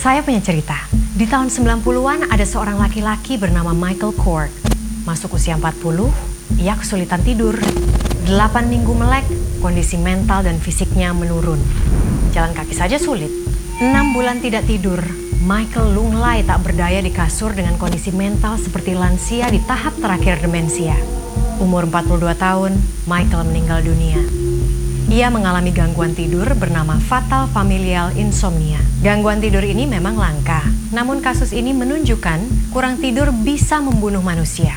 Saya punya cerita. Di tahun 90-an ada seorang laki-laki bernama Michael Cork. Masuk usia 40, ia kesulitan tidur. 8 minggu melek, kondisi mental dan fisiknya menurun. Jalan kaki saja sulit. 6 bulan tidak tidur, Michael lunglai tak berdaya di kasur dengan kondisi mental seperti lansia di tahap terakhir demensia. Umur 42 tahun, Michael meninggal dunia. Ia mengalami gangguan tidur bernama fatal familial insomnia. Gangguan tidur ini memang langka, namun kasus ini menunjukkan kurang tidur bisa membunuh manusia.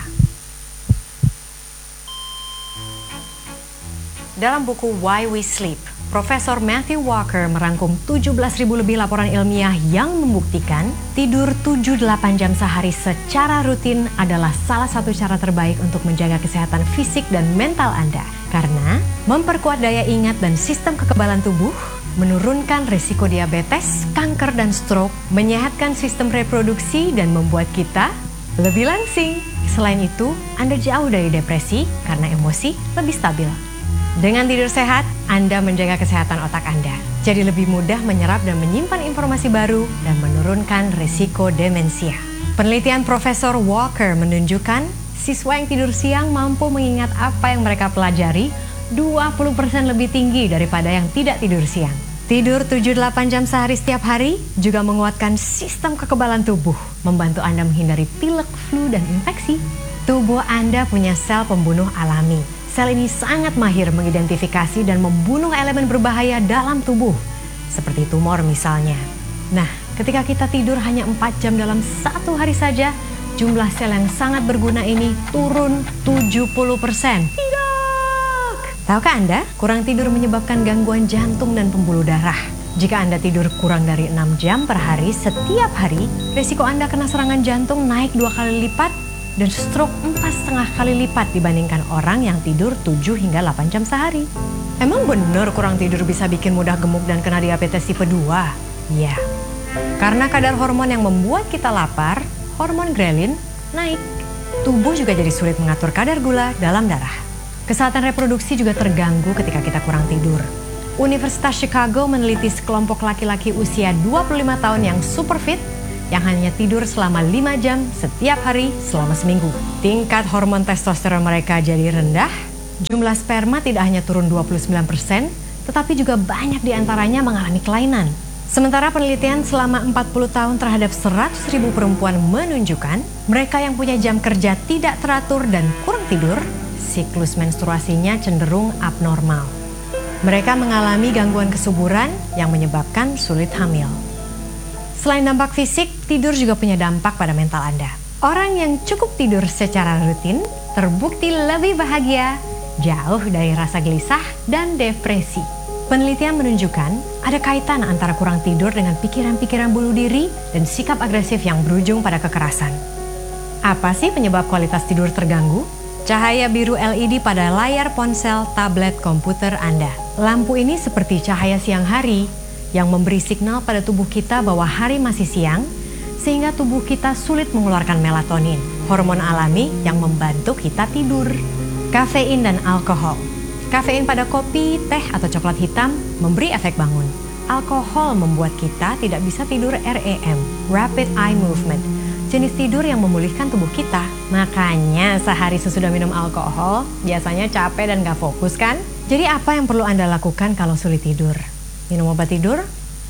Dalam buku Why We Sleep, Profesor Matthew Walker merangkum 17.000 lebih laporan ilmiah yang membuktikan tidur 7-8 jam sehari secara rutin adalah salah satu cara terbaik untuk menjaga kesehatan fisik dan mental Anda. Karena memperkuat daya ingat dan sistem kekebalan tubuh, menurunkan risiko diabetes, kanker dan stroke, menyehatkan sistem reproduksi dan membuat kita lebih langsing. Selain itu, Anda jauh dari depresi karena emosi lebih stabil. Dengan tidur sehat, Anda menjaga kesehatan otak Anda. Jadi lebih mudah menyerap dan menyimpan informasi baru dan menurunkan risiko demensia. Penelitian Profesor Walker menunjukkan siswa yang tidur siang mampu mengingat apa yang mereka pelajari 20% lebih tinggi daripada yang tidak tidur siang. Tidur 7-8 jam sehari setiap hari juga menguatkan sistem kekebalan tubuh, membantu Anda menghindari pilek, flu, dan infeksi. Tubuh Anda punya sel pembunuh alami. Sel ini sangat mahir mengidentifikasi dan membunuh elemen berbahaya dalam tubuh, seperti tumor misalnya. Nah, ketika kita tidur hanya 4 jam dalam satu hari saja, jumlah sel yang sangat berguna ini turun 70%. Tidak! Tahukah Anda, kurang tidur menyebabkan gangguan jantung dan pembuluh darah. Jika Anda tidur kurang dari 6 jam per hari setiap hari, risiko Anda kena serangan jantung naik 2 kali lipat dan stroke 4,5 kali lipat dibandingkan orang yang tidur 7 hingga 8 jam sehari. Emang benar kurang tidur bisa bikin mudah gemuk dan kena diabetes tipe 2? Ya, karena kadar hormon yang membuat kita lapar, hormon grelin, naik. Tubuh juga jadi sulit mengatur kadar gula dalam darah. Kesehatan reproduksi juga terganggu ketika kita kurang tidur. Universitas Chicago meneliti sekelompok laki-laki usia 25 tahun yang super fit, yang hanya tidur selama 5 jam setiap hari selama seminggu. Tingkat hormon testosteron mereka jadi rendah, jumlah sperma tidak hanya turun 29%, tetapi juga banyak diantaranya mengalami kelainan. Sementara penelitian selama 40 tahun terhadap 100.000 perempuan menunjukkan mereka yang punya jam kerja tidak teratur dan kurang tidur, siklus menstruasinya cenderung abnormal. Mereka mengalami gangguan kesuburan yang menyebabkan sulit hamil. Selain dampak fisik, tidur juga punya dampak pada mental Anda. Orang yang cukup tidur secara rutin terbukti lebih bahagia, jauh dari rasa gelisah dan depresi. Penelitian menunjukkan ada kaitan antara kurang tidur dengan pikiran-pikiran bunuh diri dan sikap agresif yang berujung pada kekerasan. Apa sih penyebab kualitas tidur terganggu? Cahaya biru LED pada layar ponsel, tablet, komputer Anda. Lampu ini seperti cahaya siang hari yang memberi signal pada tubuh kita bahwa hari masih siang, sehingga tubuh kita sulit mengeluarkan melatonin, hormon alami yang membantu kita tidur. Kafein dan alkohol. Kafein pada kopi, teh, atau coklat hitam memberi efek bangun. Alkohol membuat kita tidak bisa tidur REM, Rapid Eye Movement, jenis tidur yang memulihkan tubuh kita. Makanya sehari sesudah minum alkohol, biasanya capek dan gak fokus kan? Jadi apa yang perlu Anda lakukan kalau sulit tidur? Minum obat tidur?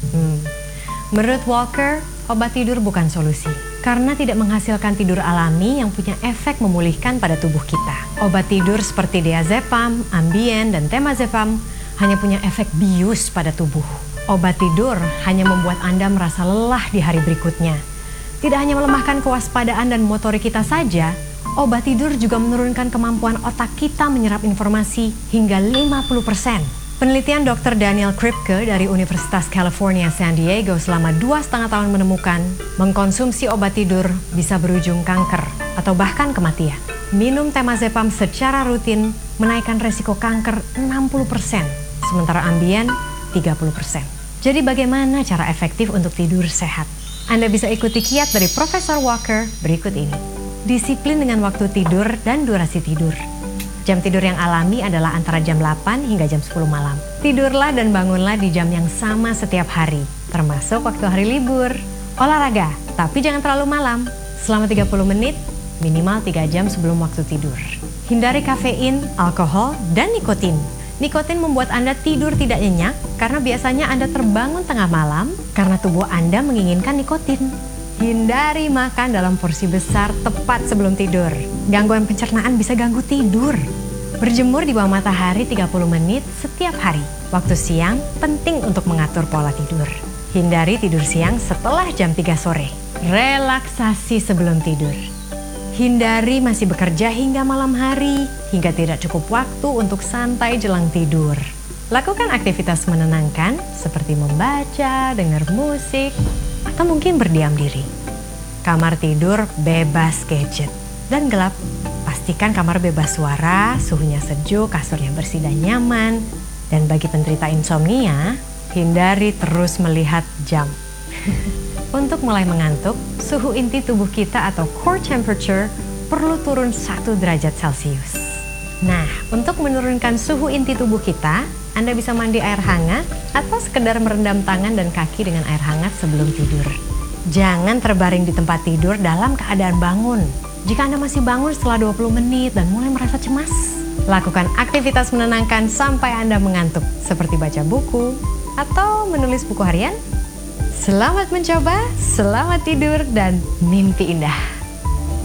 Menurut Walker, obat tidur bukan solusi. Karena tidak menghasilkan tidur alami yang punya efek memulihkan pada tubuh kita. Obat tidur seperti diazepam, Ambien, dan temazepam hanya punya efek bius pada tubuh. Obat tidur hanya membuat Anda merasa lelah di hari berikutnya. Tidak hanya melemahkan kewaspadaan dan motorik kita saja, obat tidur juga menurunkan kemampuan otak kita menyerap informasi hingga 50%. Penelitian Dr. Daniel Kripke dari Universitas California San Diego selama 2,5 tahun menemukan mengkonsumsi obat tidur bisa berujung kanker atau bahkan kematian. Minum temazepam secara rutin menaikkan resiko kanker 60%, sementara Ambien 30%. Jadi bagaimana cara efektif untuk tidur sehat? Anda bisa ikuti kiat dari Profesor Walker berikut ini. Disiplin dengan waktu tidur dan durasi tidur. Jam tidur yang alami adalah antara jam 8 hingga jam 10 malam. Tidurlah dan bangunlah di jam yang sama setiap hari, termasuk waktu hari libur. Olahraga, tapi jangan terlalu malam. Selama 30 menit, minimal 3 jam sebelum waktu tidur. Hindari kafein, alkohol, dan nikotin. Nikotin membuat Anda tidur tidak nyenyak karena biasanya Anda terbangun tengah malam karena tubuh Anda menginginkan nikotin. Hindari makan dalam porsi besar tepat sebelum tidur. Gangguan pencernaan bisa ganggu tidur. Berjemur di bawah matahari 30 menit setiap hari. Waktu siang penting untuk mengatur pola tidur. Hindari tidur siang setelah jam 3 sore. Relaksasi sebelum tidur. Hindari masih bekerja hingga malam hari, hingga tidak cukup waktu untuk santai jelang tidur. Lakukan aktivitas menenangkan seperti membaca, dengar musik, atau mungkin berdiam diri. Kamar tidur bebas gadget dan gelap. Pastikan kamar bebas suara, suhunya sejuk, kasurnya bersih dan nyaman. Dan bagi penderita insomnia, hindari terus melihat jam. Untuk mulai mengantuk, suhu inti tubuh kita atau core temperature perlu turun 1 derajat Celcius. Nah, untuk menurunkan suhu inti tubuh kita, Anda bisa mandi air hangat atau sekedar merendam tangan dan kaki dengan air hangat sebelum tidur. Jangan terbaring di tempat tidur dalam keadaan bangun. Jika Anda masih bangun setelah 20 menit dan mulai merasa cemas, lakukan aktivitas menenangkan sampai Anda mengantuk, seperti baca buku atau menulis buku harian. Selamat mencoba, selamat tidur, dan mimpi indah.